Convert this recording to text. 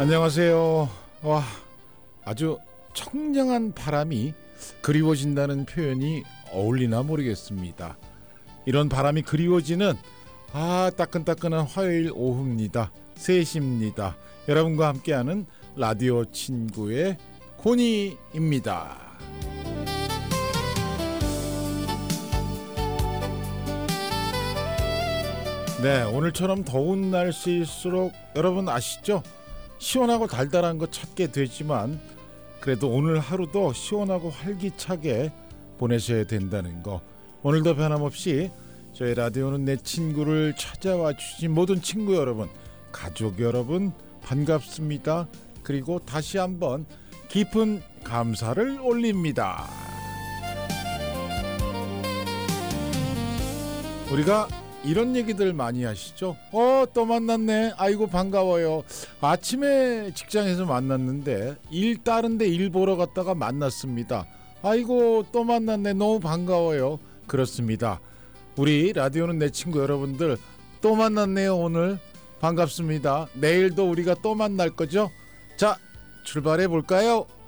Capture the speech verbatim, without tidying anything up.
안녕하세요. 와, 아주 청량한 바람이 그리워진다는 표현이 어울리나 모르겠습니다. 이런 바람이 그리워지는 아 따끈따끈한 화요일 오후입니다. 세 시입니다. 여러분과 함께하는 라디오 친구의 고니입니다. 네, 오늘처럼 더운 날씨일수록 여러분 아시죠? 시원하고 달달한 거 찾게 되지만 그래도 오늘 하루도 시원하고 활기차게 보내셔야 된다는 거, 오늘도 변함없이 저희 라디오는 내 친구를 찾아와 주신 모든 친구 여러분, 가족 여러분 반갑습니다. 그리고 다시 한번 깊은 감사를 올립니다. 우리가 이런 얘기들 많이 하시죠. 어, 또 만났네. 아이고 반가워요. 아침에 직장에서 만났는데 일 다른데 일 보러 갔다가 만났습니다. 아이고 또 만났네. 너무 반가워요. 그렇습니다. 우리 라디오는 내 친구 여러분들 또 만났네요. 오늘 반갑습니다. 내일도 우리가 또 만날 거죠. 자, 출발해 볼까요?